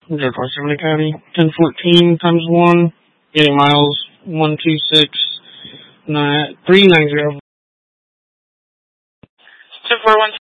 Zero car 70 County, 1014 times 1, 80 miles, 126, 390. 241